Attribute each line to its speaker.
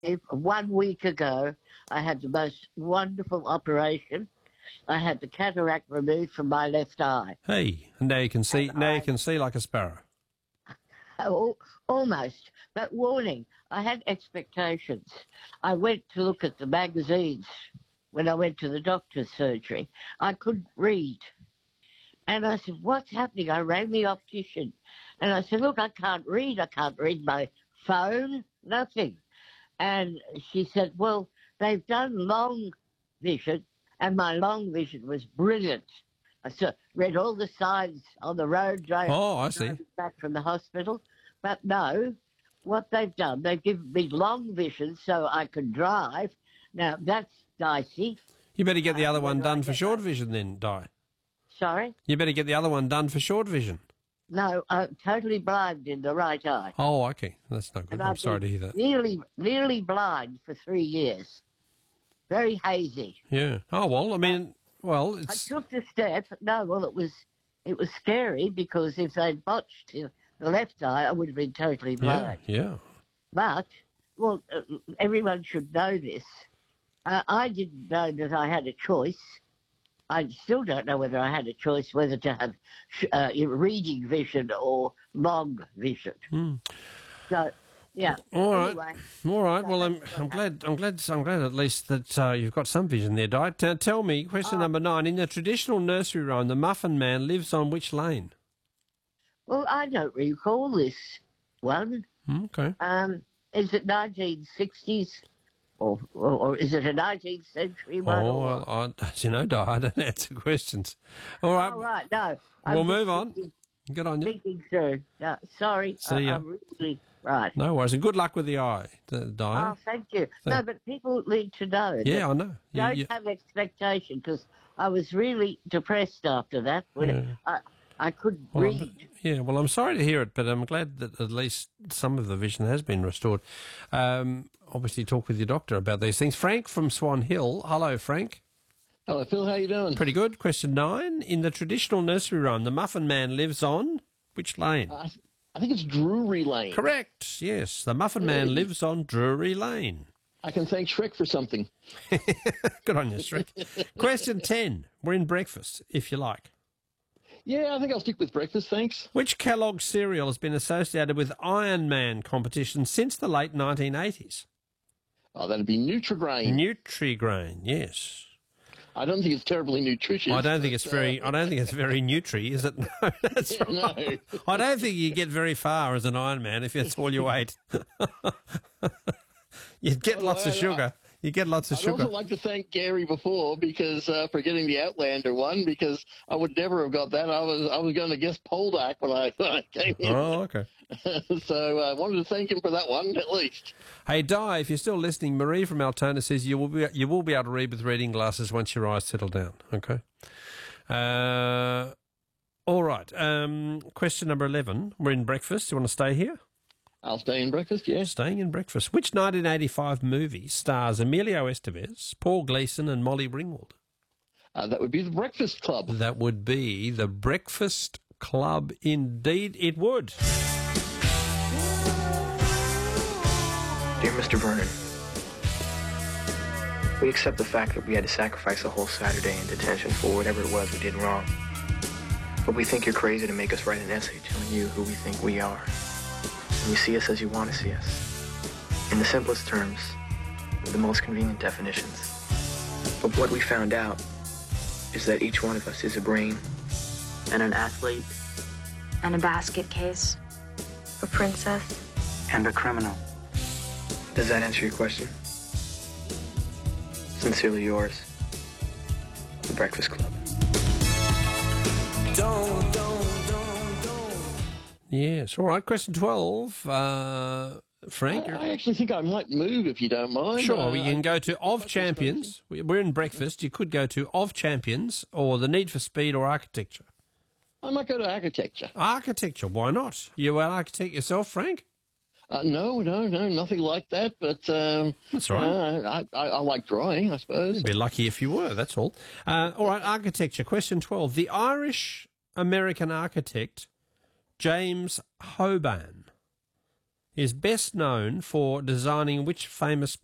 Speaker 1: 1 week ago, I had the most wonderful operation. I had the cataract removed from my left eye.
Speaker 2: Hey, now you can see.
Speaker 1: And
Speaker 2: Now you can see like a sparrow.
Speaker 1: Almost. But warning, I had expectations. I went to look at the magazines when I went to the doctor's surgery. I couldn't read. And I said, what's happening? I rang the optician. And I said, look, I can't read. I can't read my phone, nothing. And she said, well, they've done long vision, and my long vision was brilliant. I read all the signs on the road
Speaker 2: I see.
Speaker 1: back from the hospital. But no, what they've done, they've given me long vision so I can drive. Now, that's dicey.
Speaker 2: You better get the other one done for short vision then, Di.
Speaker 1: Sorry?
Speaker 2: You better get the other one done for short vision.
Speaker 1: No, I'm totally blind in the right eye.
Speaker 2: Oh, okay. That's no good.
Speaker 1: And
Speaker 2: I'm
Speaker 1: I've
Speaker 2: sorry to
Speaker 1: been
Speaker 2: hear that.
Speaker 1: nearly blind for 3 years. Very hazy.
Speaker 2: Yeah. Oh, well, I mean, well,
Speaker 1: I
Speaker 2: it's...
Speaker 1: took the step. No, well, it was scary because if they'd botched the left eye, I would have been totally blind.
Speaker 2: Yeah.
Speaker 1: But, well, everyone should know this. I didn't know that I had a choice. I still don't know whether I had a choice whether to have reading vision or long vision. So, yeah.
Speaker 2: All right.
Speaker 1: Anyway,
Speaker 2: All right. Well, I'm glad at least that you've got some vision there, Di. Tell me, question number 9. In the traditional nursery rhyme, the Muffin Man lives on which lane?
Speaker 1: well, I don't recall this one.
Speaker 2: Okay.
Speaker 1: Is it 1960s or is it a 19th century one?
Speaker 2: Oh, well, as you know, Di, I don't answer questions. All right.
Speaker 1: Oh, right, no.
Speaker 2: We'll move on. Good on you.
Speaker 1: Thinking through. No, sorry.
Speaker 2: See ya.
Speaker 1: I'm really, right.
Speaker 2: No worries. And good luck with the eye, Di.
Speaker 1: Oh, thank you. No, but people need to know.
Speaker 2: Yeah, I know.
Speaker 1: Don't have expectation because I was really depressed after that. When I couldn't read.
Speaker 2: Yeah, well, I'm sorry to hear it, but I'm glad that at least some of the vision has been restored. Obviously, talk with your doctor about these things. Frank from Swan Hill. Hello, Frank.
Speaker 3: Hello, Phil. How you doing?
Speaker 2: Pretty good. Question 9. In the traditional nursery rhyme, the Muffin Man lives on which lane?
Speaker 3: I think it's Drury Lane.
Speaker 2: Correct. Yes, the Muffin Man lives on Drury Lane.
Speaker 3: I can thank Shrek for something.
Speaker 2: Good on you, Shrek. Question 10. We're in breakfast, if you like.
Speaker 3: Yeah, I think I'll stick with breakfast, thanks.
Speaker 2: Which Kellogg cereal has been associated with Iron Man competitions since the late 1980s?
Speaker 3: Oh, that'd be Nutri-Grain.
Speaker 2: Nutri-Grain, yes.
Speaker 3: I don't think it's terribly nutritious.
Speaker 2: I don't think it's very nutri, is it? No, that's right.
Speaker 3: No.
Speaker 2: I don't think you get very far as an Iron Man if that's all you ate. You'd get lots of sugar. You get lots of sugar.
Speaker 3: I'd also like to thank Gary before because for getting the Outlander one because I would never have got that. I was going to guess Poldark when I came in.
Speaker 2: Oh, okay.
Speaker 3: So I wanted to thank him for that one at least.
Speaker 2: Hey, Di, if you're still listening, Marie from Altona says you will be able to read with reading glasses once your eyes settle down. Okay. All right. Question number 11. We're in breakfast. Do you want to stay here?
Speaker 3: I'll stay in breakfast, yeah.
Speaker 2: Staying in breakfast. Which 1985 movie stars Emilio Estevez, Paul Gleason and Molly Ringwald?
Speaker 3: That would be The Breakfast Club.
Speaker 2: That would be The Breakfast Club. Indeed it would.
Speaker 4: Dear Mr. Vernon, we accept the fact that we had to sacrifice a whole Saturday in detention for whatever it was we did wrong. But we think you're crazy to make us write an essay telling you who we think we are. And you see us as you want to see us. In the simplest terms, with the most convenient definitions. But what we found out is that each one of us is a brain and an athlete
Speaker 5: And a basket case. A princess.
Speaker 4: and a criminal. Does that answer your question? Sincerely yours, The Breakfast Club.
Speaker 2: Yes. All right. Question 12. Frank?
Speaker 3: I actually think I might move if you don't mind.
Speaker 2: Sure, we can go to Of Champions. We're in breakfast. You could go to Of Champions or The Need for Speed or Architecture.
Speaker 3: I might go to architecture.
Speaker 2: Architecture, why not? You an architect yourself, Frank?
Speaker 3: No, nothing like that. But
Speaker 2: That's all right.
Speaker 3: I like drawing, I suppose.
Speaker 2: You'd be lucky if you were, that's all. All right, architecture. Question 12. The Irish-American architect James Hoban is best known for designing which famous